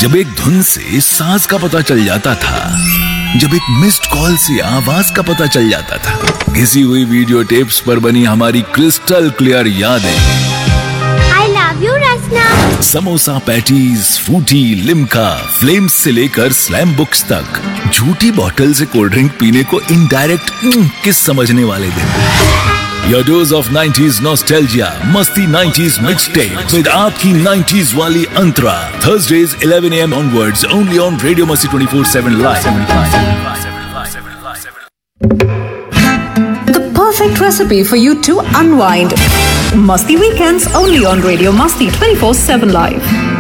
जब एक धुन से सांस का पता चल जाता था, जब एक मिस्ड कॉल से आवाज का पता चल जाता था, घिसी हुई वीडियो टेप्स पर बनी हमारी क्रिस्टल क्लियर यादें। I love you, Rasna. Samosa patties, Frooti, Limca, flames से लेकर स्लैम बुक्स तक, झूठी बॉटल से कोल्ड ड्रिंक पीने को इनडायरेक्ट किस समझने वाले दिन। Your dose of 90s nostalgia, Masti 90s mixtape with आपकी 90s वाली अंतरा. Thursdays 11 AM onwards, only on Radio Masti 24/7 live. The perfect recipe for you to unwind. Masti weekends only on Radio Masti 24/7 live.